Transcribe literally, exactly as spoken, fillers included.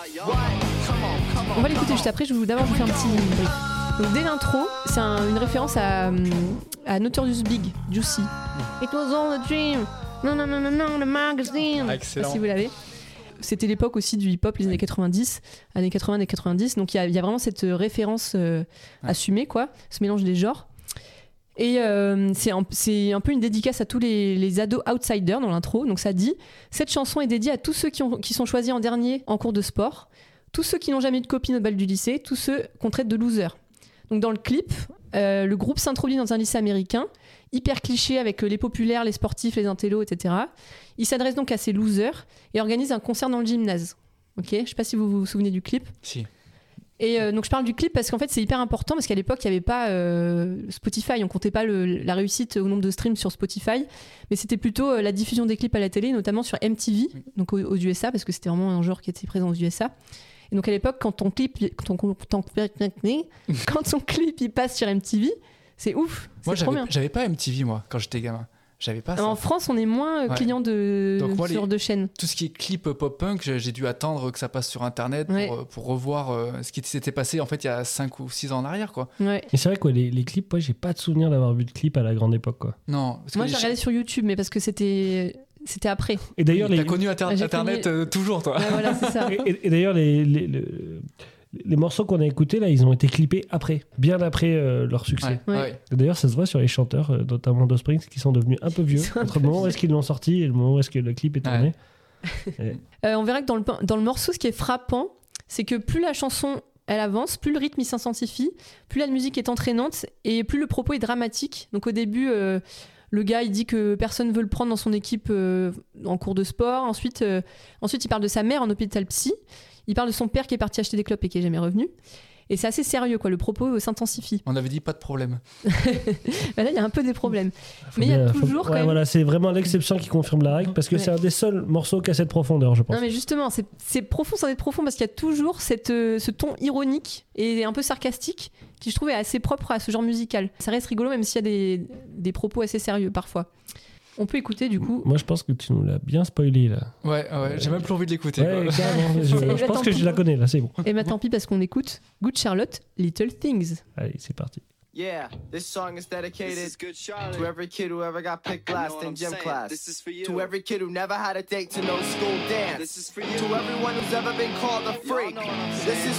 On va l'écouter juste après, je vais d'abord vous faire un petit brief. Donc dès l'intro, c'est un, une référence à, à Notorious Big, Juicy. It was all a dream. Non, non, non, non, non, le magazine. Ah, excellent. Je sais pas si vous l'avez. C'était l'époque aussi du hip-hop, les années quatre-vingt-dix, années quatre-vingts, années quatre-vingt-dix. Donc il y, y a vraiment cette référence euh, ouais. assumée, quoi, ce mélange des genres. Et euh, c'est, un, c'est un peu une dédicace à tous les, les ados outsiders dans l'intro. Donc ça dit « Cette chanson est dédiée à tous ceux qui, ont, qui sont choisis en dernier en cours de sport, tous ceux qui n'ont jamais eu de copine au bal du lycée, tous ceux qu'on traite de losers. » Donc dans le clip, euh, le groupe s'introduit dans un lycée américain, hyper cliché avec les populaires, les sportifs, les intellos, et cetera. Il s'adresse donc à ces losers et organise un concert dans le gymnase. Ok, je ne sais pas si vous vous souvenez du clip. Si. Et euh, donc je parle du clip parce qu'en fait c'est hyper important parce qu'à l'époque il n'y avait pas euh, Spotify, on comptait pas le, la réussite au nombre de streams sur Spotify, mais c'était plutôt euh, la diffusion des clips à la télé, notamment sur M T V, donc aux, aux U S A, parce que c'était vraiment un genre qui était présent aux U S A. Et donc à l'époque quand ton clip, quand ton, ton, quand ton clip il passe sur M T V, c'est ouf. Moi c'est trop j'avais, bien. j'avais pas M T V moi quand j'étais gamin. J'avais pas ça. En France, on est moins ouais. client de ce genre de chaîne. Tout ce qui est clip pop-punk, j'ai dû attendre que ça passe sur Internet pour, ouais. pour revoir euh, ce qui s'était passé en fait il y a cinq ou six ans en arrière, quoi. Ouais. Mais c'est vrai quoi, les, les clips, moi j'ai pas de souvenir d'avoir vu de clip à la grande époque, quoi. Non. Parce moi que j'ai ch... regardé sur YouTube, mais parce que c'était c'était après. Et d'ailleurs, les... t'as connu inter- ah, Internet connu... Euh, toujours, toi. Ouais, voilà, c'est ça. et, et, et d'ailleurs, les, les, les, les morceaux qu'on a écoutés là, ils ont été clippés après, bien après euh, leur succès. Ouais. Ouais. Et d'ailleurs, ça se voit sur les chanteurs, euh, notamment d'Offspring, qui sont devenus un peu vieux entre le moment où est-ce qu'ils l'ont sorti et le moment où est-ce que le clip est tourné. Ouais. et... euh, on verra que dans le dans le morceau, ce qui est frappant, c'est que plus la chanson elle avance, plus le rythme il s'intensifie, plus la musique est entraînante et plus le propos est dramatique. Donc au début. Euh, Le gars, il dit que personne veut le prendre dans son équipe euh, en cours de sport. Ensuite, euh, ensuite, il parle de sa mère en hôpital psy. Il parle de son père qui est parti acheter des clopes et qui n'est jamais revenu. Et c'est assez sérieux, quoi. Le propos euh, s'intensifie. On avait dit pas de problème. Bah là, il y a un peu des problèmes. Faut Mais il y a faut... toujours ouais, quand même... voilà, c'est vraiment l'exception qui confirme la règle parce que ouais. c'est un des seuls morceaux qui a cette profondeur, je pense. Non, mais justement, c'est, c'est profond sans être profond parce qu'il y a toujours cette, euh, ce ton ironique et un peu sarcastique qui, je trouve, est assez propre à ce genre musical. Ça reste rigolo, même s'il y a des, des propos assez sérieux parfois. On peut écouter du coup. Moi je pense que tu nous l'as bien spoilé là. Ouais, ouais, euh... j'ai même plus envie de l'écouter. Ouais, carrément, je, je pense que je la connais là, c'est bon. Et bah tant pis parce qu'on écoute Good Charlotte, Little Things. Allez, c'est parti. Yeah, this song is dedicated is to every kid who ever got picked last in gym saying. class. This is for you. To every kid who never had a date to no school dance. This is for you. To everyone who's ever been called a freak. This is